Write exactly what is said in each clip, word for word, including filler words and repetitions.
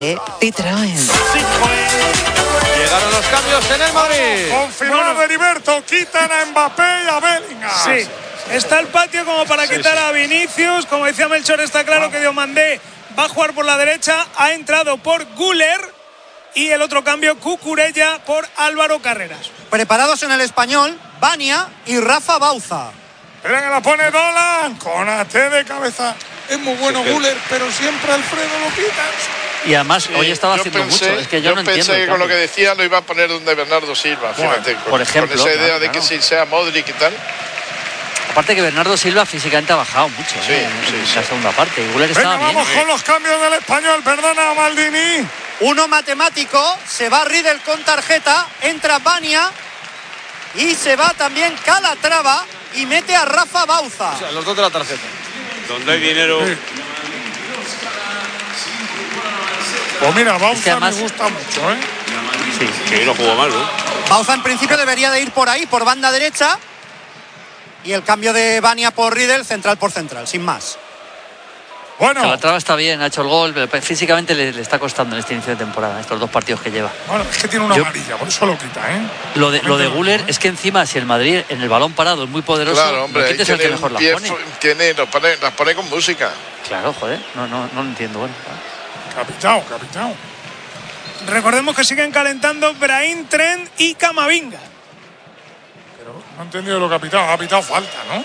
¿Qué te traen? Llegaron los cambios en el Madrid. Confirmado bueno. Heriberto, quitan a Mbappé y a Bellingham. Sí, está el patio como para sí, quitar sí. a Vinicius. Como decía Melchor, está claro wow. que Diomandé va a jugar por la derecha. Ha entrado por Güler y el otro cambio, Cucurella por Álvaro Carreras. Preparados en el Español, Bania y Rafa Bauza. Espera que la pone Dolan con A T de cabeza. Es muy bueno sí, Güler, pero siempre Alfredo lo quitas. Y además sí, hoy estaba haciendo pensé, mucho. Es que yo, yo no pensé entiendo que con lo que decía lo iba a poner donde Bernardo Silva, bueno, fíjate, con, por ejemplo, con esa idea claro, de que claro. si sea Modric y tal. Aparte que Bernardo Silva físicamente ha bajado mucho sí, ¿eh? en, sí, en sí. la segunda parte. Y Güler Venga, estaba vamos bien. con los cambios del Español, perdona Maldini. Uno matemático, se va Riedel con tarjeta, entra Bania y se va también Calatrava y mete a Rafa Bauza. O sea, los dos de la tarjeta. Donde hay dinero. Sí. Pues mira, Bauza es que además... me gusta mucho, ¿eh? Sí, que no jugó mal, ¿no? Bauza en principio debería de ir por ahí, por banda derecha. Y el cambio de Bania por Riedel, central por central, sin más. Bueno. Calatrava está bien, ha hecho el gol, pero físicamente le, le está costando en este inicio de temporada, estos dos partidos que lleva. Bueno, es que tiene una Yo... amarilla, por eso lo quita, ¿eh? Lo de, lo de Güler es que encima, si el Madrid en el balón parado es muy poderoso, claro, hombre, es el que mejor las pone. Tiene, las pone. Las pone con música. Claro, joder, no, no, no lo entiendo. Bueno. Capitao, capitao. Recordemos que siguen calentando Brahim, Trent y Camavinga. Pero no he entendido lo capitao, ha pitado falta, ¿no?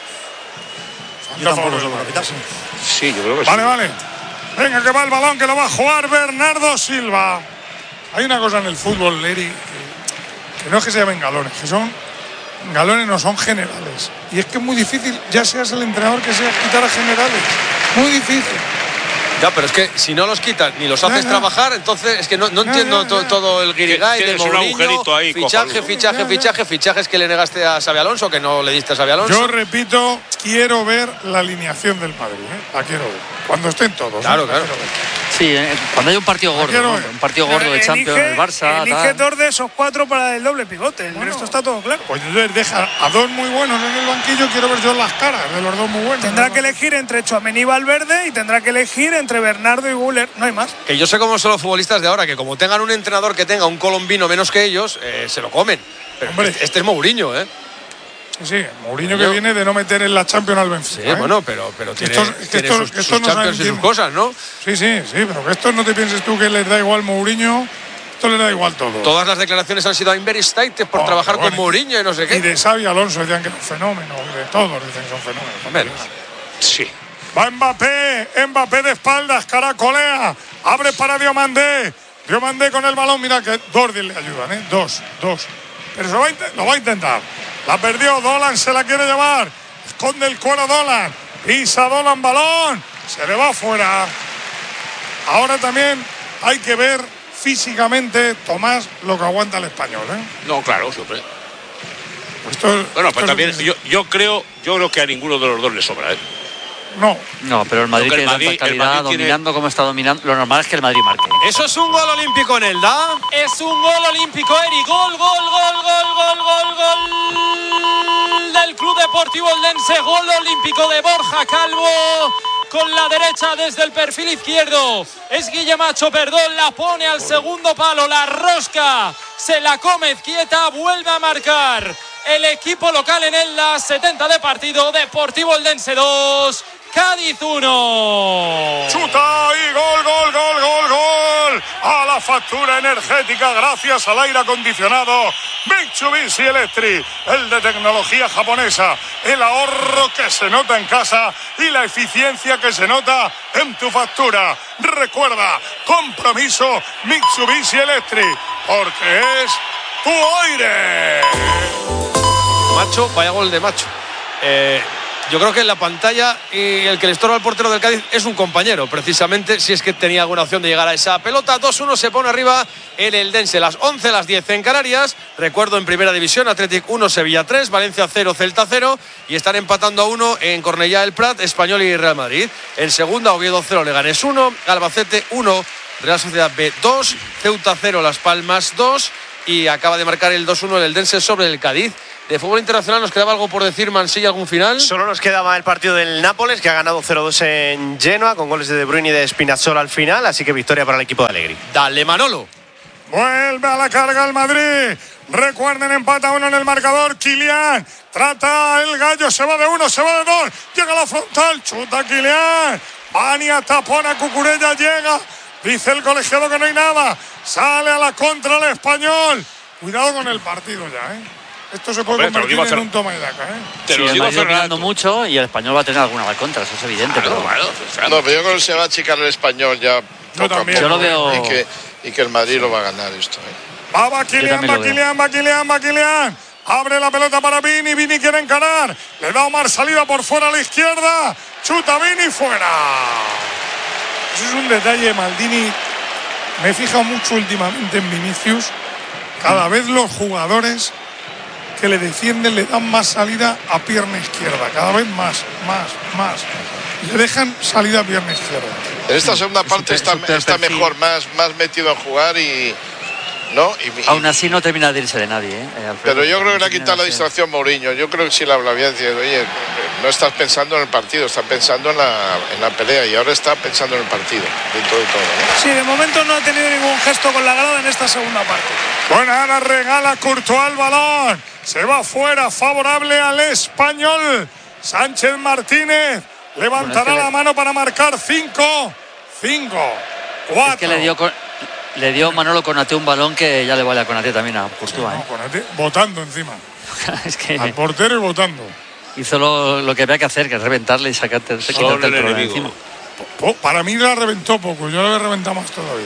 Yo tampoco lo capitao. Sí. sí, yo creo que vale, sí. Vale, vale. Venga, que va el balón, que lo va a jugar Bernardo Silva. Hay una cosa en el fútbol, Leri, que, que no es que se llamen galones, que son galones, no son generales. Y es que es muy difícil, ya seas el entrenador que seas, quitar a generales. Muy difícil. Ya, pero es que si no los quitas ni los haces ya, ya. trabajar, entonces es que no, no ya, entiendo ya, ya. To, todo el guirigay de Mourinho, ahí, fichaje, fichaje, ya, fichaje, ya. fichajes que le negaste a Xabi Alonso, que no le diste a Xabi Alonso. Yo repito, quiero ver la alineación del Madrid, ¿eh? La quiero ver. Cuando estén todos. Claro, ¿eh? claro. Sí, eh, cuando hay un partido gordo, ¿no? Un partido gordo de elige, Champions, el Barça. Elige tal. dos de esos cuatro para el doble pivote. El bueno, resto está todo claro. Pues entonces deja a dos muy buenos en el banquillo. Quiero ver yo las caras de los dos muy buenos. Tendrá que elegir entre Tchouaméni y Valverde y tendrá que elegir entre Bernardo y Güler. No hay más. Que yo sé cómo son los futbolistas de ahora, que como tengan un entrenador que tenga un colombino menos que ellos, eh, se lo comen. Pero Hombre, este, este es Mourinho, ¿eh? Sí, sí, Mourinho que viene de no meter en la Champions al Benfica. Sí, ¿eh? bueno, pero, pero tiene, estos, tiene estos, sus, estos sus no Champions y sus cosas, ¿no? Sí, sí, sí, pero que estos no te pienses tú que les da igual Mourinho, esto les da igual todo. Todas las declaraciones han sido a Inver State por oh, trabajar bueno, con Mourinho y no sé qué. Y de Xabi Alonso decían que es un fenómeno, de todos dicen que son fenómenos. Menos. Sí. Va Mbappé, Mbappé de espaldas, caracolea, abre para Diomandé. Diomandé con el balón, mira que dos le ayudan, ¿eh? Dos, dos. Pero se va a lo va a intentar. La perdió, Dolan se la quiere llevar. Esconde el cuero Dolan. Pisa Dolan balón. Se le va afuera. Ahora también hay que ver físicamente, Tomás, lo que aguanta el español, ¿eh? No, claro, siempre. Esto, bueno, esto pero también yo, yo creo, yo creo que a ninguno de los dos le sobra, ¿eh? No. No, pero el Madrid tiene tanta calidad, dominando tiene... como está dominando. Lo normal es que el Madrid marque. Eso es un gol olímpico en Elda. Es un gol olímpico, Eri. Gol, gol, gol, gol, gol, gol, gol del Club Deportivo Eldense. Gol olímpico de Borja Calvo. Con la derecha desde el perfil izquierdo. Es Guillemacho, perdón, la pone al segundo palo. La rosca. Se la come Izquieta. Vuelve a marcar el equipo local en Elda. setenta de partido. Deportivo Eldense dos. Cádiz uno. Chuta y gol, gol, gol, gol, gol. A la factura energética gracias al aire acondicionado Mitsubishi Electric, el de tecnología japonesa, el ahorro que se nota en casa y la eficiencia que se nota en tu factura. Recuerda, compromiso Mitsubishi Electric, porque es tu aire. Macho, vaya gol de Macho. Eh... Yo creo que en la pantalla y el que le estorba al portero del Cádiz es un compañero, precisamente, si es que tenía alguna opción de llegar a esa pelota. dos uno se pone arriba el Eldense. Las once, las diez en Canarias. Recuerdo, en Primera División, Athletic uno, Sevilla tres, Valencia cero, Celta cero. Y están empatando a uno en Cornellá el Prat, Español y Real Madrid. En segunda, Oviedo cero, Leganés uno, Albacete uno, Real Sociedad B dos, Ceuta cero, Las Palmas dos. Y acaba de marcar el dos uno el Eldense sobre el Cádiz. De fútbol internacional, ¿nos quedaba algo por decir, Mansilla, algún final? Solo nos quedaba el partido del Nápoles, que ha ganado cero dos en Genoa, con goles de De Bruyne y de Spinazzola al final, así que victoria para el equipo de Allegri. Dale, Manolo. Vuelve a la carga el Madrid. Recuerden, empata uno en el marcador. Kylian trata el gallo, se va de uno, se va de dos. Llega a la frontal, chuta Kylian. Bania tapona, Cucurella llega. Dice el colegiado que no hay nada. Sale a la contra el Español. Cuidado con el partido ya, ¿eh? Esto se puede Hombre, convertir en hacer... un toma y daca, ¿eh? Te sí, lo el digo Madrid dominando Fernando mucho y el Español va a tener alguna contra, eso es evidente. Claro, pero... claro, claro. No, pero yo creo que se va a achicar el Español ya poco a también. poco. Yo lo veo- Y que, y que el Madrid lo va a ganar esto, ¿eh? Va, va Kylian, también va lo veo. Kylian, va Kylian, va Kylian. Abre la pelota para Vini, Vini quiere encarar. Le da Omar salida por fuera a la izquierda. Chuta Vini, fuera. Eso es un detalle, Maldini. Me he fijado mucho últimamente en Vinicius. Cada vez los jugadores que le defienden le dan más salida a pierna izquierda. Cada vez más, más, más. Le dejan salida a pierna izquierda. En esta segunda parte Super- está, super está perfil. mejor, más, más metido a jugar y. ¿no? Y, y- Aún así no termina de irse de nadie, ¿eh? Alfredo. pero yo creo que le ha No termina quitado la de irse. distracción Mourinho. Yo creo que sí le habla bien. Dice, oye, no estás pensando en el partido, estás pensando en la, en la pelea y ahora está pensando en el partido, dentro de todo, ¿no? Sí, de momento no ha tenido ningún gesto con la grada en esta segunda parte. Bueno, ahora regala Courtois el balón. Se va fuera, favorable al Español. Sánchez Martínez levantará Bueno, es que le- la mano para marcar cinco, cinco, cuatro. Es que le dio, con- le dio Manolo Konaté un balón que ya le vale a Konaté también a Courtois, No, ¿eh? Konaté, votando encima. Es que Al portero y votando. hizo lo, lo que había que hacer, que es reventarle y sacarte, Son quitarte el el problema enemigo. encima. Po- Para mí la reventó poco, yo la había reventado más todavía.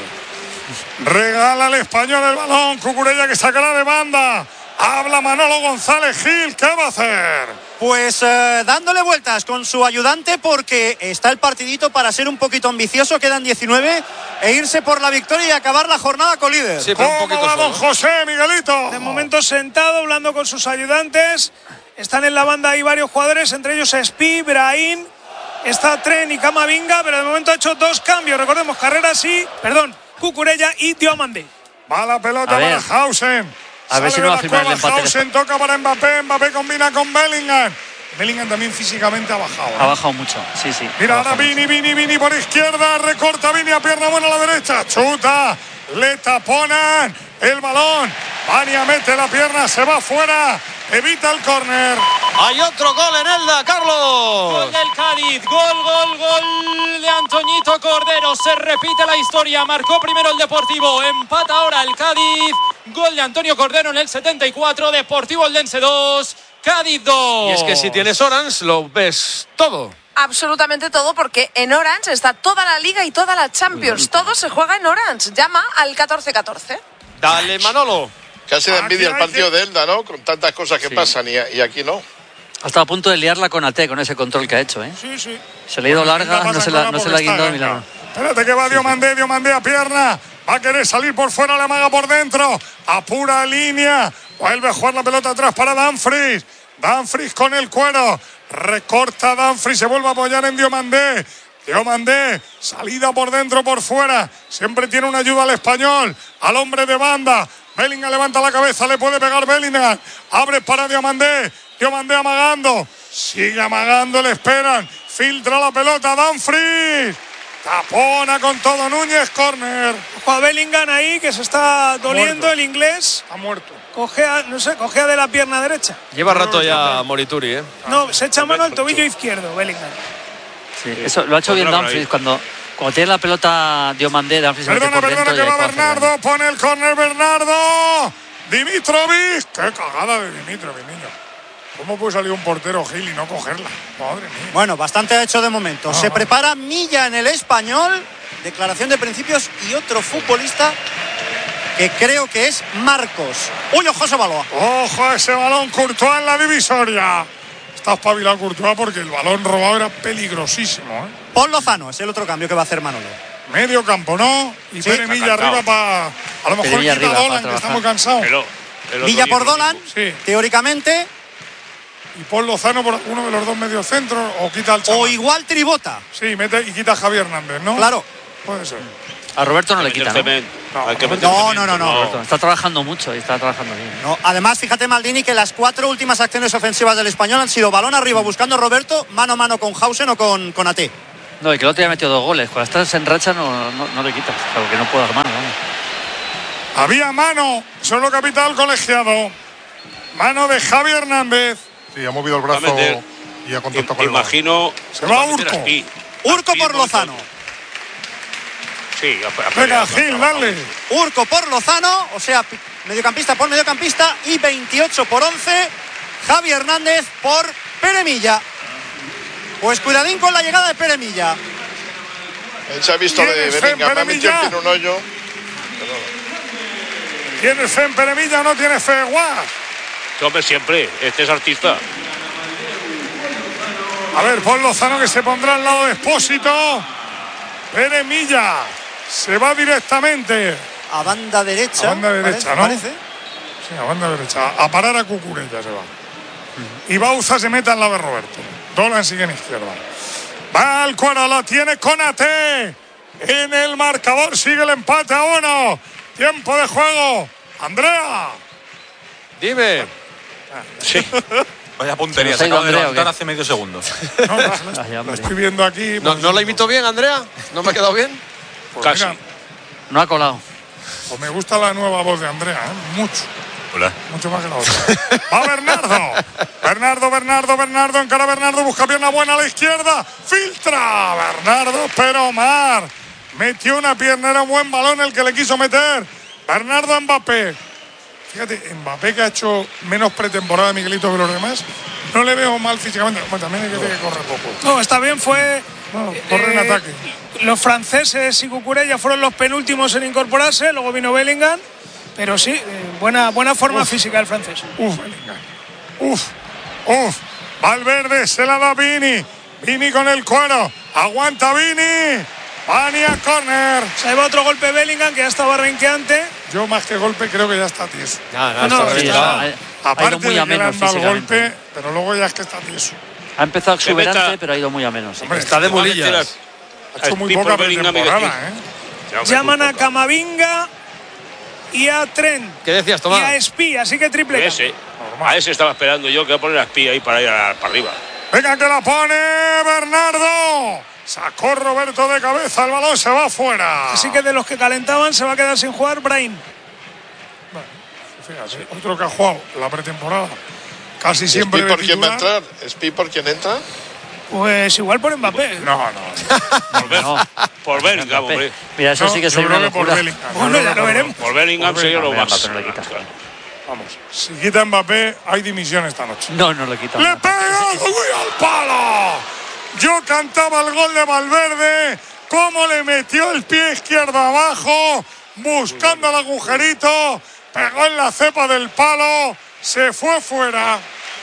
Regala al Español el balón, Cucurella que sacará de banda. Habla Manolo González Gil, ¿qué va a hacer? Pues eh, dándole vueltas con su ayudante porque está el partidito para ser un poquito ambicioso, quedan diecinueve e irse por la victoria y acabar la jornada con líder. Sí, pero un ¿Cómo poquito va don solo. José, Miguelito? De momento sentado, hablando con sus ayudantes. Están en la banda ahí varios jugadores, entre ellos Spi, Brahim, está Tren y Camavinga, pero de momento ha hecho dos cambios. Recordemos, Carreras y, perdón, Cucurella y Diomandé. Va la pelota A ver. para Hausen. A ver Sale si de no va la a firmar el cueva empate de Hausen, toca para Mbappé. Mbappé combina con Bellingham. Bellingham también físicamente ha bajado, ¿eh? Ha bajado mucho, sí, sí. Mira ha ahora bajado Vini, Vini, Vini por izquierda. Recorta Vini a pierna buena a la derecha. Chuta. Le taponan el balón. Vania mete la pierna, se va fuera. Evita el córner. Hay otro gol en Elda, Carlos. Gol del Cádiz, gol, gol, gol de Antoñito Cordero. Se repite la historia. Marcó primero el Deportivo, empata ahora el Cádiz. Gol de Antonio Cordero en el setenta y cuatro. Deportivo Eldense dos, Cádiz dos. Y es que si tienes Orange, lo ves todo. Absolutamente todo, porque en Orange está toda la Liga y toda la Champions. Todo se juega en Orange. Llama al catorce catorce. Dale, Manolo. Casi de Aquí envidia el hay partido que- de Elda, ¿no? Con tantas cosas que Sí. pasan y, y aquí no. Ha estado a punto de liarla con Ate, con ese control que ha hecho, ¿eh? Sí, sí. Se le ha ido larga, Pasa no se con la, la no se la ha porque está guindado ganado. milagro. Espérate que va Diomandé, Diomandé a pierna. Va a querer salir por fuera, le amaga por dentro. A pura línea. Vuelve a jugar la pelota atrás para Dumfries. Dumfries con el cuero. Recorta Dumfries, se vuelve a apoyar en Diomandé. Diomandé, salida por dentro, por fuera. Siempre tiene una ayuda al Español. Al hombre de banda. Bellingham levanta la cabeza, le puede pegar Bellingham. Abre para Diomandé. Diomandé amagando. Sigue amagando, le esperan. Filtra la pelota Dumfries. Tapona con todo Núñez, córner. Ojo a Bellingham ahí, que se está doliendo Muerto. el inglés. Ha muerto. Cojea, no sé, cojea de la pierna derecha. Lleva rato ya Morituri, ¿eh? No, se echa mano al tobillo izquierdo, Bellingham. Sí, eso lo ha hecho bien Otra por ahí. Dumfries cuando, cuando tiene la pelota Diomandé, Dumfries se mete Perdona, por perdona, dentro que y va ahí puede hacer daño. Bernardo. Pone el córner Bernardo. Dimitrovic. Qué cagada de Dimitrovic, niño. ¿Cómo puede salir un portero Gil y no cogerla? Madre mía. Bueno, bastante ha hecho de momento. Se prepara Milla en el Español. Declaración de principios y otro futbolista que creo que es Marcos. Uy, ojo ese balón. Ojo a ese balón, Courtois en la divisoria. Está espabilado Courtois porque el balón robado era peligrosísimo, ¿eh? Paul Lozano es el otro cambio que va a hacer Manolo. Medio campo, ¿no? Y Sí. Pere Milla Está arriba para. A lo mejor Pere Milla quita arriba Dolan, para que está trabajar. muy cansado. Pero, el otro Villa día por lo Dolan, mismo. Sí. teóricamente, Y Paul Lozano por uno de los dos mediocentros o quita al chaval. o igual Tribota. Sí, mete y quita a Javier Hernández, ¿no? Claro. Puede ser. A Roberto no le Mete el quita, ¿no? cemento. No, Hay que no, meter no, no, no, no. Roberto, está trabajando mucho y está trabajando bien. No, además, fíjate, Maldini, que las cuatro últimas acciones ofensivas del Español han sido balón arriba buscando a Roberto, mano a mano con Hausen o con, con A T. No, y que el otro día metió dos goles. Cuando estás en racha no, no, no le quitas, porque no puedo armar. ¿no? Había mano, solo capital colegiado. Mano de Javi Hernández. Sí, ha movido el brazo y ha contactado con el balón. Imagino. Se va Urco. Aspi. Urco Aspi por Lozano. Sí, a, a Venga, pelear, Gil, a- dale. Urco por Lozano, o sea, pi- mediocampista por mediocampista, y veintiocho por once, Javi Hernández por Pere Milla. Pues cuidadín con la llegada de Pere Milla. Se ha visto de ¿Tienes fe en Bellingham, ha metido Peremilla? en un hoyo. ¿Tienes fe en Peremilla o no tienes fe en Guas? Que, hombre, siempre. Este es artista. A ver, Paul Lozano que se pondrá al lado de Expósito. Peremilla se va directamente A banda derecha. a banda derecha, parece, ¿no? parece. Sí, a banda derecha. A parar a Cucurella se va. Y Bauza se mete al lado de Roberto. Dolan sigue en izquierda. Va al cuadro, la tiene Konate. En el marcador sigue el empate a uno. Tiempo de juego. Andrea. Dime. Sí. Vaya puntería, ¿Se se nos ha ido acaba de Andrea, levantar o qué? hace medio segundo. No, la, Ay, la hombre. estoy viendo aquí. ¿No, ¿No la imito bien, Andrea? ¿No me ha quedado bien? Pues Casi. mira, No ha colado. pues me gusta la nueva voz de Andrea, ¿eh? Mucho. Hola. Mucho más que la otra. Va Bernardo. Bernardo, Bernardo, Bernardo. Encara Bernardo. Busca pierna buena a la izquierda. Filtra. Bernardo, pero Omar. Metió una pierna. Era un buen balón el que le quiso meter. Bernardo Mbappé. Fíjate, Mbappé que ha hecho menos pretemporada de Miguelito que los demás. No le veo mal físicamente. Bueno, también hay que decir que corre poco. No, está bien, fue. Bueno, corre en eh, ataque. Los franceses y Cucurella fueron los penúltimos en incorporarse, luego vino Bellingham, pero sí, eh, buena, buena forma Uf. física el francés. Uf, Bellingham. Uf, uf. Valverde se la da Vini. Vini con el cuero. Aguanta Vini. Vani a córner. Se va otro golpe Bellingham que ya estaba renqueante. Yo más que golpe creo que ya está tieso. Ya, No, no, está sí, bien. ya. Ha, ha ido Aparte muy de a que le menos han dado el físicamente. golpe, pero luego ya es que está tieso. Ha empezado Se exuberante, meta- pero ha ido muy a menos. sí. Hombre, Está de Va a meter mulillas. ha hecho muy Speed por poca Bellingham y de pretemporada, Speed. ¿eh? Ya, hombre, Llaman muy a poca. Camavinga y a Trent ¿Qué decías, y Tomás? a Espí, así que triple cambio. Ese. A ese estaba esperando yo que va a poner a espía ahí para ir a- para arriba. Venga que la pone Bernardo. Sacó Roberto de cabeza, el balón se va fuera. Así que de los que calentaban se va a quedar sin jugar Brahim. Fíjate, otro que ha jugado la pretemporada. Casi siempre ¿Speed de por quién va a titular. entrar? ¿Speed por quién entra? Pues igual por Mbappé. No, no. Por, Bel- No. por Bellingham, hombre. Mira, eso No, sí que yo sería creo una que por locura. Bellingham. Bueno, ya lo veremos. Por Bellingham sería lo Bellingham, más. pero no le quita. Vamos, si quita Mbappé, hay dimisión esta noche. No, no lo quita. ¡Le pega uy, al palo! Yo cantaba el gol de Valverde, cómo le metió el pie izquierdo abajo, buscando el agujerito, pegó en la cepa del palo, se fue fuera.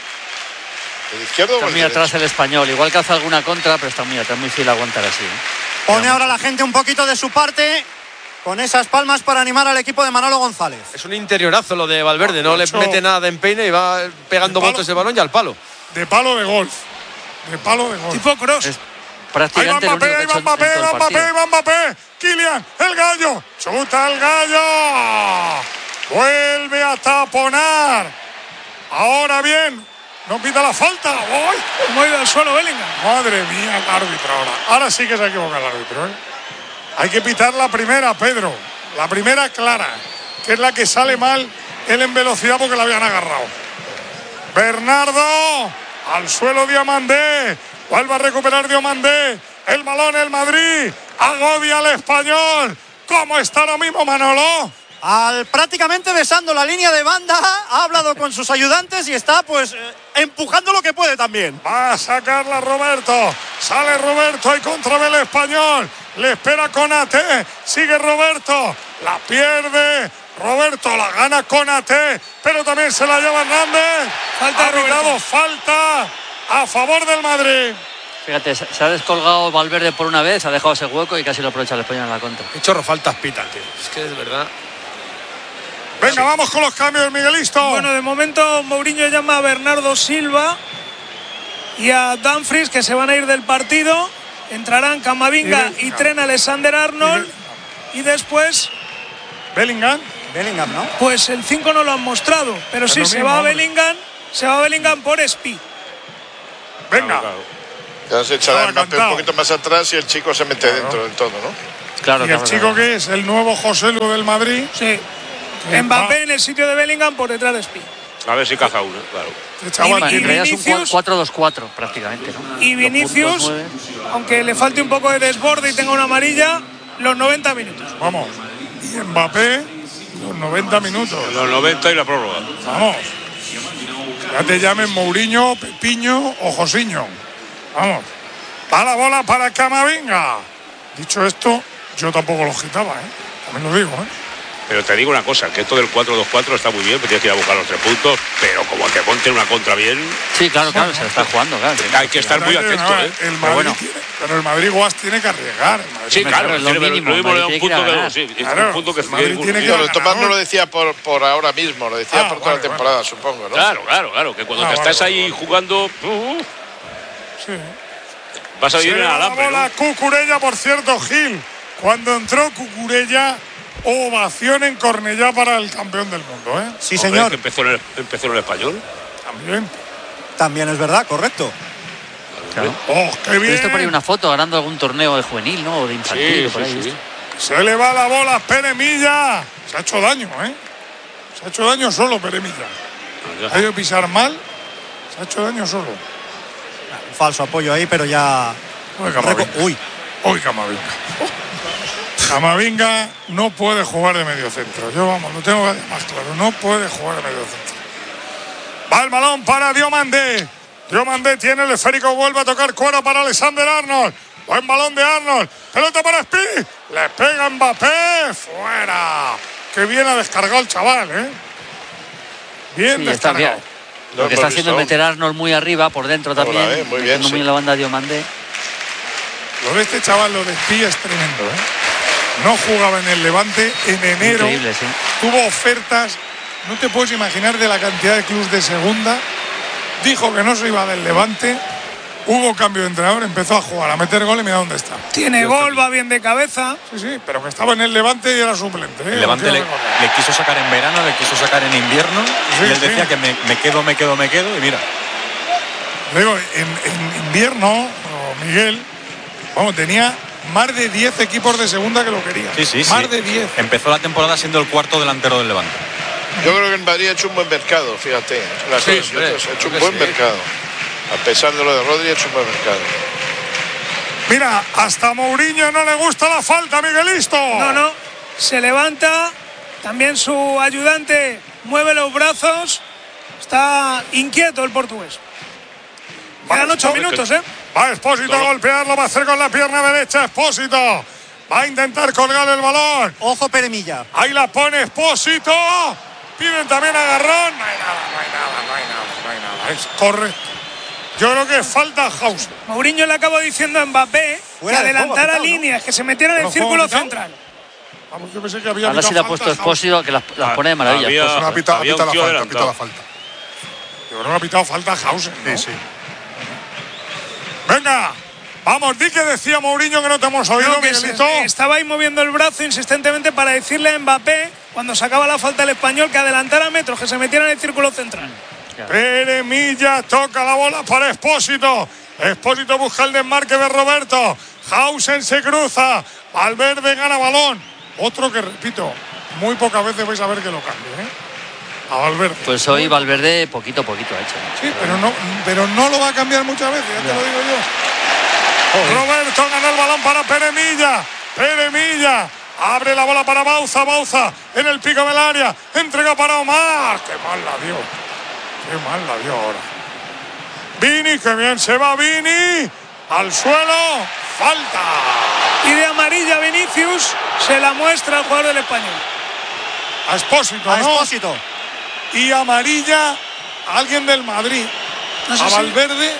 ¿El izquierdo o Está el muy derecho? atrás el español. Igual que hace alguna contra, pero está muy atrás, muy fácil aguantar así. ¿eh? Pone ahora la gente un poquito de su parte con esas palmas para animar al equipo de Manolo González. Es un interiorazo lo de Valverde, no le Macho. mete nada de empeine y va pegando El palo. botes de balón y al palo. De palo de golf, de palo de golf. Tipo cross. Es Ahí va prácticamente el único Mbappé, que ha ahí hecho va en- en Mbappé, todo el va Mbappé, partido. va Mbappé. Kylian, el gallo, chuta el gallo. Vuelve a taponar. Ahora bien, no pita la falta. ¡Uy! Como ha ido al suelo Bellingham. Madre mía, el árbitro ahora. Ahora sí que se equivoca el árbitro, ¿eh? Hay que pitar la primera, Pedro. La primera clara, que es la que sale mal él en velocidad porque la habían agarrado. Bernardo, al suelo Diomandé. Vuelve a recuperar Diomandé. El balón, el Madrid. Agobia al español. ¿Cómo está ahora mismo Manolo? Al prácticamente besando la línea de banda, ha hablado con sus ayudantes y está pues eh, empujando lo que puede también. Va a sacarla Roberto. Sale Roberto y contra el español. Le espera Konate. Sigue Roberto. La pierde. Roberto la gana Konate. Pero también se la lleva Hernández. Falta ha de pitado Roberto. falta a favor del Madrid. Fíjate, se se ha descolgado Valverde por una vez, ha dejado ese hueco y casi lo aprovecha el español en la contra. Qué chorro faltas pitan, tío. Es que es verdad. Venga, vamos con los cambios, Miguelisto. Bueno, de momento Mourinho llama a Bernardo Silva y a Dumfries, que se van a ir del partido. Entrarán Camavinga Y y, Bellingham. Trent Alexander-Arnold. Y después Bellingham. Bellingham, ¿no? Pues el cinco no lo han mostrado, pero Es sí, lo se mismo, va a hombre. Bellingham, se va a Bellingham por Spi. Venga. Ya se echará Estaba el Mbappé un cantado. poquito más atrás y el chico se mete Claro. dentro del todo, ¿no? Claro, Y claro, el chico claro. que es el nuevo José Lu del Madrid. Sí. que Mbappé va- en el sitio de Bellingham por detrás de Spi. A ver si caza uno, claro. Este chaval Y- En tiene- realidad es un Vinicius- cuatro dos cuatro prácticamente, ¿no? Y Los Vinicius, puntos nueve. aunque le falte un poco de desborde y tenga una amarilla, los noventa minutos. Vamos. Y Mbappé, los noventa minutos. Los noventa y la prórroga. Vamos. Ya te llamen Mourinho, Pepiño o Josiño. Vamos. Va la bola para Camavinga. Dicho esto, yo tampoco lo quitaba, ¿eh? También lo digo, ¿eh? Pero te digo una cosa, que esto del cuatro dos cuatro está muy bien, pero tienes que ir a buscar los tres puntos, pero como te monten una contra bien, Sí, claro, claro, se lo está jugando, claro. hay que estar muy atento, No, ¿eh? el Madrid Pero bueno. tiene- pero el Madrid Guas tiene que arriesgar. El Madrid Sí, tiene- claro, claro, es lo tiene- mínimo, lo mismo le da Madrid un tiene que ir punto a que ganar. sí, es Claro, un punto que el Madrid que- tiene que Digo, ir a lo Tomás no ganar. lo decía por, por ahora mismo, lo decía Ah, por toda vale, la temporada, supongo, ¿no? Claro, claro, claro, que cuando Ah, te vale, estás vale, ahí vale. jugando, uh, Sí. vas a Se vivir en le el da la alambre, bola a ¿no? Cucurella, por cierto, Gil. Cuando entró Cucurella, ovación en Cornellá para el campeón del mundo, ¿eh? Sí, Hombre, señor. que empezó en el, empezó en el español. También. También es verdad, correcto. Claro. ¡Oh, qué He visto por ahí bien! una foto ganando algún torneo de juvenil, ¿no? O de infantil, Sí, o por ahí. sí, sí. ¿viste? Se le va la bola a Peremilla. Se ha hecho daño, ¿eh? Se ha hecho daño solo Peremilla. Ha ido a pisar mal. Se ha hecho daño solo. Un falso apoyo ahí, pero ya. Uy, Camavinga. Reco- Uy, Uy, Camavinga. Camavinga no puede jugar de medio centro. Yo, vamos, lo tengo que decir más claro. No puede jugar de medio centro. Va el balón para Diomandé. Diomandé tiene el esférico, vuelve a tocar cuero para Alexander Arnold. Buen balón de Arnold. Pelota para Spi. Le pega Mbappé. Fuera. Qué bien ha descargado el chaval, ¿eh? Bien Sí, está bien. descargado. Lo Lo que hemos está haciendo es visto. meter a Arnold muy arriba, por dentro Ahora, también. eh, muy bien, metiendo sí. muy en la banda de Diomandé. Lo de este chaval, lo de Spi es tremendo, ¿eh? No jugaba en el Levante en enero. Increíble, sí. Tuvo ofertas, no te puedes imaginar de la cantidad de clubes de segunda. Dijo que no se iba del Levante. Hubo cambio de entrenador, empezó a jugar, a meter gol y mira dónde está. Tiene gol, va bien de cabeza. Sí, sí, pero que estaba en el Levante y era suplente. ¿eh? El Levante Lo le, quiero recordar. le quiso sacar en verano, le quiso sacar en invierno Sí, y él sí. decía que me, me quedo, me quedo, me quedo y mira. Digo, en, en invierno, oh, Miguel, vamos, tenía más de diez equipos de segunda que lo querían. Sí, sí, más sí. de diez. Empezó la temporada siendo el cuarto delantero del Levante. Yo creo que el Madrid ha hecho un buen mercado, fíjate. Las Sí, cosas y hombre, otras, ha hecho un creo que buen sí. mercado. A pesar de lo de Rodri, ha hecho un buen mercado. Mira, hasta Mourinho no le gusta la falta, Miguelisto. No, no. Se levanta. También su ayudante mueve los brazos. Está inquieto el portugués. Quedan ocho minutos, ¿eh? Va Expósito a golpearlo, va a hacer con la pierna derecha Expósito. Va a intentar colgar el balón. ojo Peremilla. Ahí la pone Expósito. Piden también agarrón. No hay nada, no hay nada, no hay nada, no hay nada. Es correcto. Yo creo que falta House. Mourinho le acabó diciendo a Mbappé Fuera que de juego, adelantara quitado, ¿no? líneas, que se metiera en el ¿Pero círculo juego quitado? central. Vamos, yo pensé que había Ahora sí le ha puesto Expósito, que las, las pone de maravilla. Había- Expósito. Ha pitado, ha Había un pitado la tío falta, ha adelantado. pitado la falta. Yo creo que ha pitado falta House. Sí, sí. Venga, vamos, di que decía Mourinho que no te hemos oído, No, que se- Miguelito. estaba ahí moviendo el brazo insistentemente para decirle a Mbappé, cuando sacaba la falta el español, que adelantara metros, que se metiera en el círculo central. Peremilla toca la bola para Expósito. Expósito busca el desmarque de Roberto. Hausen se cruza. Valverde gana balón. Otro que, repito, muy pocas veces vais a ver que lo cambie, ¿eh? A Valverde. Pues hoy Valverde poquito a poquito ha hecho. Sí, pero no, pero no lo va a cambiar muchas veces, ya te lo digo yo. Roberto gana el balón para Peremilla. Peremilla. Abre la bola para Bauza. Bauza en el pico del área. Entrega para Omar. Qué mal la dio. Qué mal la dio ahora. Vini, que bien se va Vini. Al suelo. Falta. Y de amarilla Vinicius se la muestra al jugador del español. A Expósito, A ¿no? Expósito. Y amarilla a alguien del Madrid. No sé A si- Valverde.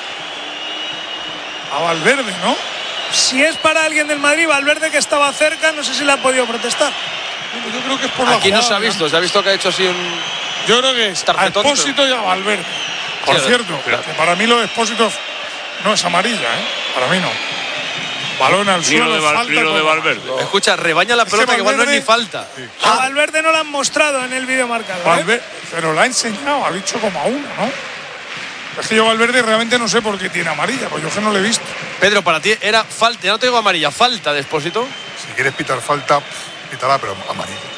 A Valverde, ¿no? Si es para alguien del Madrid, Valverde, que estaba cerca, no sé si le ha podido protestar. Yo creo que es por la Aquí no se ha jugada, visto, se ha visto que ha hecho así un. Yo creo que es a Tarjetón, Expósito y a Valverde. Por Sí, cierto, pero- que para mí lo de Expósito no es amarilla, ¿eh? Para mí no. balón al Ni suelo, lo de, Val- falta ni lo de como- Valverde. Escucha, rebaña la Es que pelota que igual no es Valverde- ni falta. A Valverde no lo han mostrado en el vídeo marcador. ¿eh? Valverde, pero la ha enseñado, ha dicho como a uno, ¿no? Es que yo Valverde realmente no sé por qué tiene amarilla, pues yo es que no le he visto. Pedro, para ti era falta, ya no te digo amarilla, falta de Expósito. Si quieres pitar falta, pítala, pero amarilla.